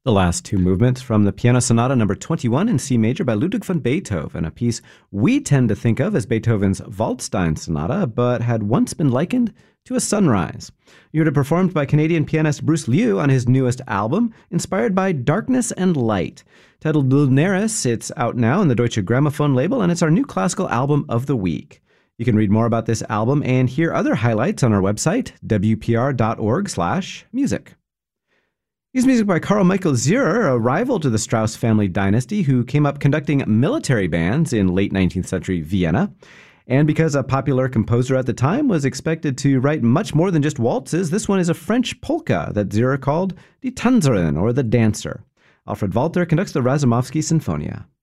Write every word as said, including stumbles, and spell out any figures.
The last two movements from the Piano Sonata number twenty-one in C major by Ludwig van Beethoven, a piece we tend to think of as Beethoven's Waldstein Sonata, but had once been likened to a sunrise. You heard it performed by Canadian pianist Bruce Liu on his newest album, inspired by darkness and light. Titled Lunaris, it's out now on the Deutsche Grammophon label, and it's our new classical album of the week. You can read more about this album and hear other highlights on our website, w p r dot org slash music. Here's music by Carl Michael Zierer, a rival to the Strauss family dynasty who came up conducting military bands in late nineteenth century Vienna. And because a popular composer at the time was expected to write much more than just waltzes, this one is a French polka that Zierer called Die Tanzerin, or the Dancer. Alfred Walter conducts the Razumovsky Sinfonia.